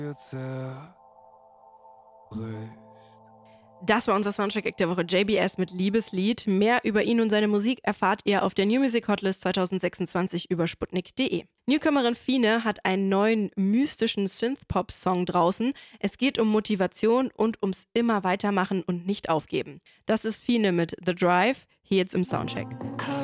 Das war unser Soundcheck der Woche, JBS mit Liebeslied. Mehr über ihn und seine Musik erfahrt ihr auf der New Music Hotlist 2026 über sputnik.de. Newcomerin Fine hat einen neuen mystischen Synthpop-Song draußen. Es geht um Motivation und ums immer weitermachen und nicht aufgeben. Das ist Fine mit The Drive, hier jetzt im Soundcheck.